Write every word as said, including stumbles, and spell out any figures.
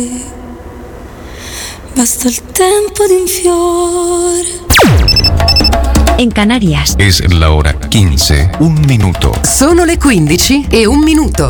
Basta il tempo di un fiore. En Canarias es la hora quince, un minuto. Sono le quindici e un minuto.